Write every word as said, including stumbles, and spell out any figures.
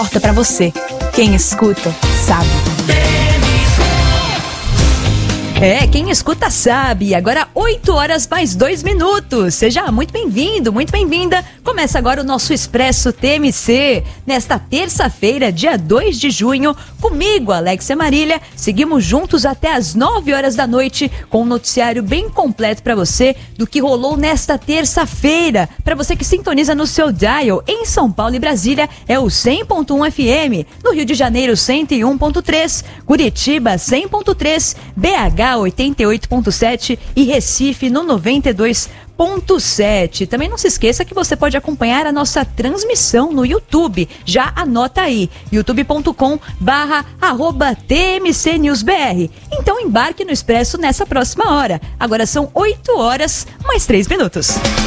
Importa pra você. Quem escuta, sabe. É, quem escuta sabe. Agora oito horas mais dois minutos. Seja muito bem-vindo, muito bem-vinda. Começa agora o nosso Expresso T M C. Nesta terça-feira, dia dois de junho, comigo, Alexia Marília. Seguimos juntos até as nove horas da noite com um noticiário bem completo para você do que rolou nesta terça-feira. Para você que sintoniza no seu dial em São Paulo e Brasília, é o cem ponto um F M. No Rio de Janeiro, cento e um ponto três. Curitiba, cem ponto três. B H, oitenta e oito ponto sete e Recife no noventa e dois ponto sete. Também não se esqueça que você pode acompanhar a nossa transmissão no YouTube. Já anota aí, youtube ponto com barra arroba T M C News B R. Então embarque no Expresso nessa próxima hora. Agora são oito horas mais três minutos.